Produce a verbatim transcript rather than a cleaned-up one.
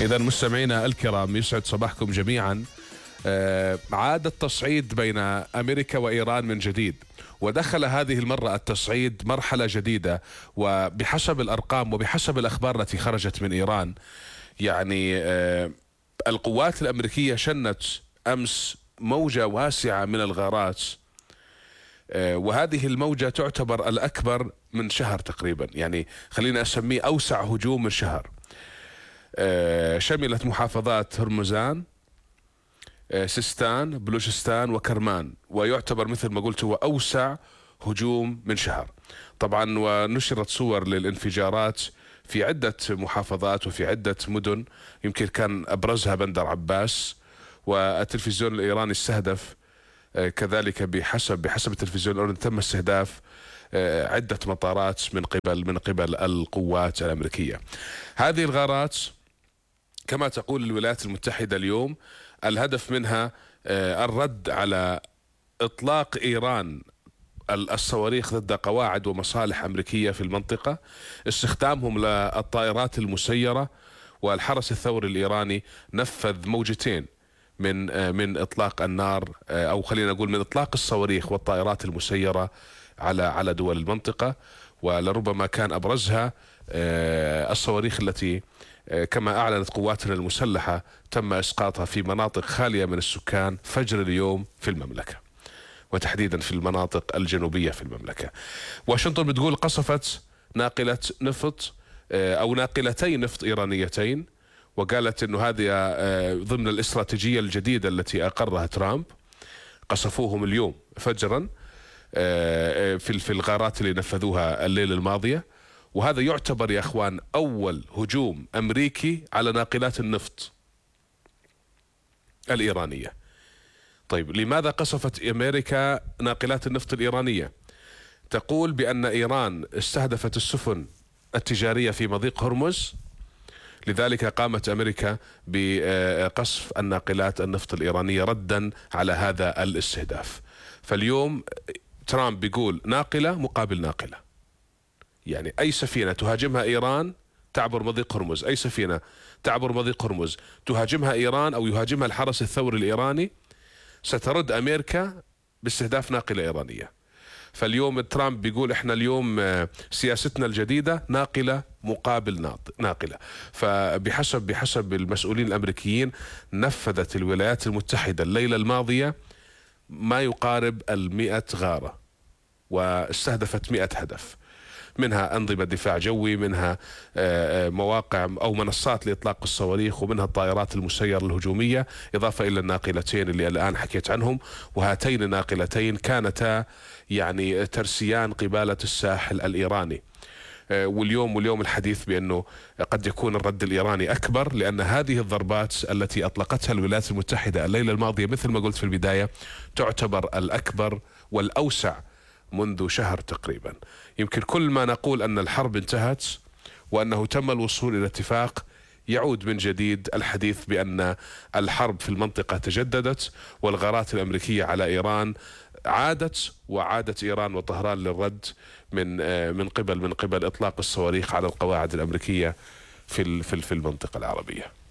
إذا مستمعينا الكرام يسعد صباحكم جميعا. آه، عاد التصعيد بين أمريكا وإيران من جديد، ودخل هذه المرة التصعيد مرحلة جديدة، وبحسب الأرقام وبحسب الأخبار التي خرجت من إيران يعني آه، القوات الأمريكية شنت أمس موجة واسعة من الغارات، آه، وهذه الموجة تعتبر الأكبر من شهر تقريبا، يعني خلينا أسميه أوسع هجوم من شهر. آه، شملت محافظات هرمزان، آه، سيستان، بلوشستان وكرمان، ويعتبر مثل ما قلت هو أوسع هجوم من شهر. طبعا ونشرت صور للانفجارات في عدة محافظات وفي عدة مدن، يمكن كان أبرزها بندر عباس، والتلفزيون الإيراني استهدف آه، كذلك بحسب بحسب التلفزيون الإيراني تم استهداف آه، عدة مطارات من قبل من قبل القوات الأمريكية. هذه الغارات كما تقول الولايات المتحدة اليوم الهدف منها آه، الرد على إطلاق إيران الصواريخ ضد قواعد ومصالح أمريكية في المنطقة، استخدامهم للطائرات المسيرة، والحرس الثوري الإيراني نفذ موجتين من آه، من إطلاق النار، آه، أو خلينا نقول من إطلاق الصواريخ والطائرات المسيرة على على دول المنطقة، ولربما كان أبرزها آه، الصواريخ التي كما أعلنت قواتنا المسلحة تم إسقاطها في مناطق خالية من السكان فجر اليوم في المملكة، وتحديدا في المناطق الجنوبية في المملكة. واشنطن بتقول قصفت ناقلة نفط أو ناقلتين نفط إيرانيتين، وقالت أنه هذه ضمن الاستراتيجية الجديدة التي أقرها ترامب. قصفوهم اليوم فجرا في في الغارات اللي نفذوها الليلة الماضية، وهذا يعتبر يا اخوان اول هجوم امريكي على ناقلات النفط الايرانيه. طيب لماذا قصفت امريكا ناقلات النفط الايرانيه؟ تقول بان ايران استهدفت السفن التجاريه في مضيق هرمز، لذلك قامت امريكا بقصف الناقلات النفط الايرانيه ردا على هذا الاستهداف. فاليوم ترامب بيقول ناقله مقابل ناقله، يعني أي سفينة تهاجمها إيران تعبر مضيق هرمز، أي سفينة تعبر مضيق هرمز تهاجمها إيران أو يهاجمها الحرس الثوري الإيراني سترد أمريكا باستهداف ناقلة إيرانية. فاليوم ترامب بيقول إحنا اليوم سياستنا الجديدة ناقلة مقابل ناقلة. فبحسب بحسب المسؤولين الأمريكيين نفذت الولايات المتحدة الليلة الماضية ما يقارب المئة غارة، واستهدفت مئة هدف، منها أنظمة دفاع جوي، منها مواقع أو منصات لإطلاق الصواريخ، ومنها الطائرات المسيرة الهجومية، إضافة إلى الناقلتين اللي الآن حكيت عنهم. وهاتين الناقلتين كانتا يعني ترسيان قبالة الساحل الإيراني. واليوم واليوم الحديث بأنه قد يكون الرد الإيراني أكبر، لأن هذه الضربات التي أطلقتها الولايات المتحدة الليلة الماضية مثل ما قلت في البداية تعتبر الأكبر والأوسع منذ شهر تقريبا. يمكن كل ما نقول أن الحرب انتهت وأنه تم الوصول إلى اتفاق، يعود من جديد الحديث بأن الحرب في المنطقة تجددت، والغارات الأمريكية على إيران عادت، وعادت إيران وطهران للرد من من قبل من قبل إطلاق الصواريخ على القواعد الأمريكية في في المنطقة العربية.